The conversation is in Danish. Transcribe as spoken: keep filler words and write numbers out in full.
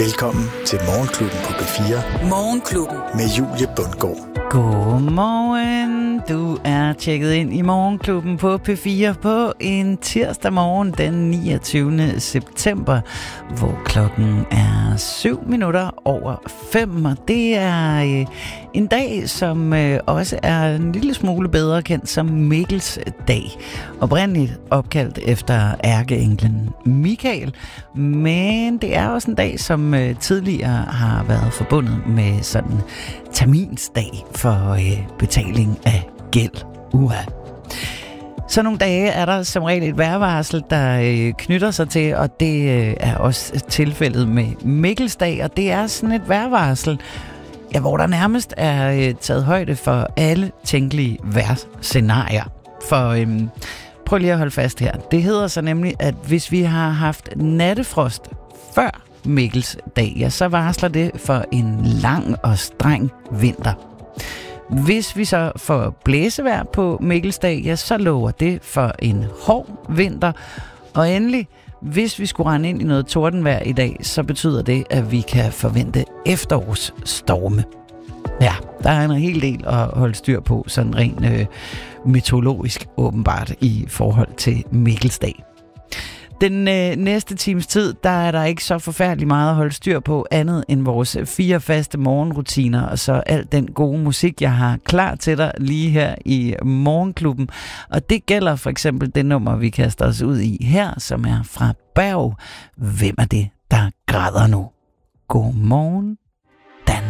Velkommen til Morgenklubben på P fire. Morgenklubben. Med Julie Bundgaard. Godmorgen. Du er tjekket ind i Morgenklubben på P fire på en tirsdag morgen den niogtyvende september, hvor klokken er syv minutter over fem. Og det er øh, en dag, som øh, også er en lille smule bedre kendt som Mikkels dag. Oprindeligt opkaldt efter ærkeenglen Mikael, men det er også en dag, som øh, tidligere har været forbundet med sådan terminsdag for øh, betaling af gæld. Uha. Så nogle dage er der som regel et vejrvarsel, der øh, knytter sig til, og det øh, er også tilfældet med Mikkelsdag, og det er sådan et vejrvarsel, ja, hvor der nærmest er øh, taget højde for alle tænkelige vejrscenarier. For øh, prøv lige at holde fast her. Det hedder så nemlig, at hvis vi har haft nattefrost før Mikkelsdag, ja, så varsler det for en lang og streng vinter. Hvis vi så får blæsevejr på Mikkelsdag, ja, så lover det for en hård vinter. Og endelig, hvis vi skulle rende ind i noget tordenvejr i dag, så betyder det, at vi kan forvente efterårsstorme. Ja, der er en hel del at holde styr på, sådan rent øh, meteorologisk åbenbart i forhold til Mikkelsdag. Den øh, næste times tid, der er der ikke så forfærdeligt meget at holde styr på, andet end vores fire faste morgenrutiner, og så alt den gode musik, jeg har klar til dig lige her i Morgenklubben. Og det gælder for eksempel det nummer, vi kaster os ud i her, som er fra Berg. Hvem er det, der græder nu? God morgen.